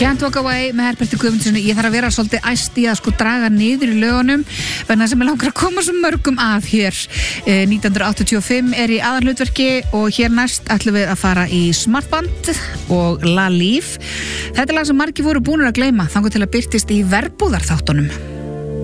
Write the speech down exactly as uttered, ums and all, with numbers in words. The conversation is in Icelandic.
Can't Walk Away með Herberti Guðmundssyni. Ég þarf að vera svolítið æst í að sko draga niður í lögunum vegna sem ég langar að koma svo mörgum að hér. eh, nítján hundruð áttatíu og fimm er í aðalhlutverki og hér næst ætlum við að fara í Smartband og La Live. Þetta er lag sem margir voru búnir að gleyma þangað til að birtist í verbúðarþáttunum.